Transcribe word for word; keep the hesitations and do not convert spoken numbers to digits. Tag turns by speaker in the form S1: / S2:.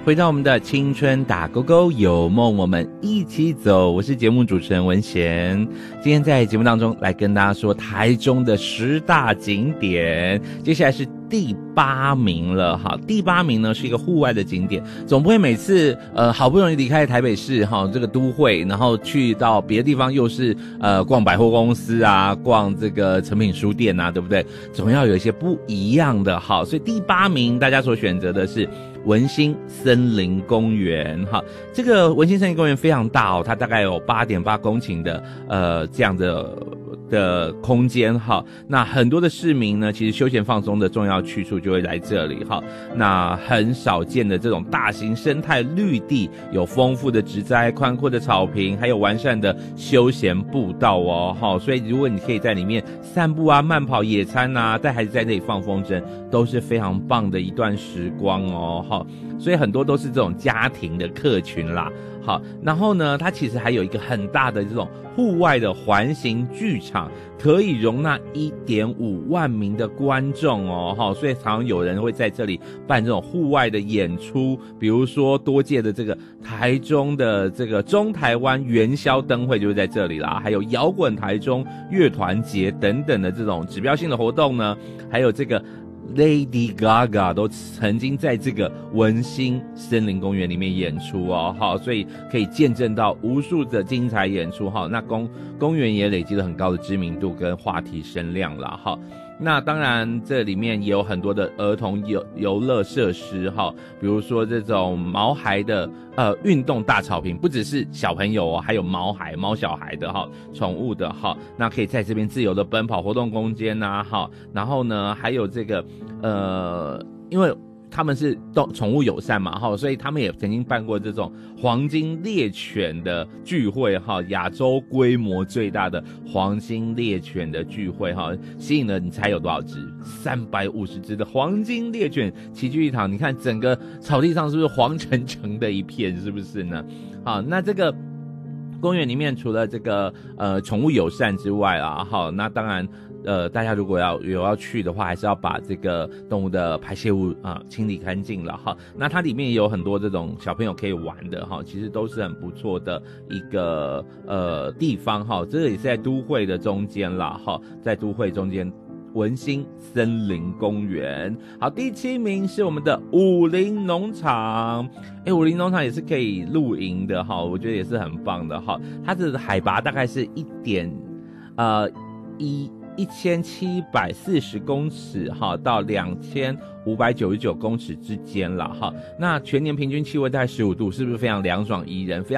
S1: 回到我们的青春打勾勾，有梦我们一起走，我是节目主持人文贤。今天在节目当中来跟大家说台中的十大景点，接下来是第八名了哈。第八名呢是一个户外的景点，总不会每次呃好不容易离开台北市哈这个都会，然后去到别的地方又是呃逛百货公司啊，逛这个诚品书店啊，对不对？总要有一些不一样的哈。所以第八名大家所选择的是文心森林公园哈。这个文心森林公园非常大哦，它大概有 八点八公顷的呃这样的的空间哈。那很多的市民呢其实休闲放松的重要去处就会来这里哈。那很少见的这种大型生态绿地，有丰富的植栽、宽阔的草坪，还有完善的休闲步道哦哈。所以如果你可以在里面散步啊、慢跑、野餐啊，带孩子在那里放风筝，都是非常棒的一段时光哦哈。所以很多都是这种家庭的客群啦。好，然后呢它其实还有一个很大的这种户外的环形剧场，可以容纳 一点五万名的观众哦齁，所以常常有人会在这里办这种户外的演出，比如说多届的这个台中的这个中台湾元宵灯会就是在这里啦，还有摇滚台中乐团节等等的这种指标性的活动呢，还有这个Lady Gaga 都曾经在这个文心森林公园里面演出哦，好，所以可以见证到无数的精彩演出哈。那公公园也累积了很高的知名度跟话题声量啦哈。那当然这里面也有很多的儿童游游乐设施哈，比如说这种毛孩的呃运动大草坪，不只是小朋友哦，还有毛孩毛小孩的哈，宠物的哈，那可以在这边自由的奔跑活动空间呐哈。然后呢还有这个呃因为他们是宠物友善嘛哈，所以他们也曾经办过这种黄金猎犬的聚会哈，亚洲规模最大的黄金猎犬的聚会哈，吸引了你猜有多少只？三百五十只的黄金猎犬齐聚一堂，你看整个草地上是不是黄澄澄的一片，是不是呢？好，那这个公园里面除了这个呃宠物友善之外啊，好，那当然呃大家如果要有要去的话，还是要把这个动物的排泄物啊、呃、清理干净了哈。那它里面也有很多这种小朋友可以玩的哈，其实都是很不错的一个呃地方哈。这个也是在都会的中间啦哈，在都会中间。文心森林公园。好，第七名是我们的武林农场。诶，武林农场也是可以露营的哈，我觉得也是很棒的哈。它的海拔大概是一点呃一一千七百四十公尺哈，到两千五百九十九公尺之间了哈。那全年平均气温大概十五度，是不是非常凉爽宜人？非常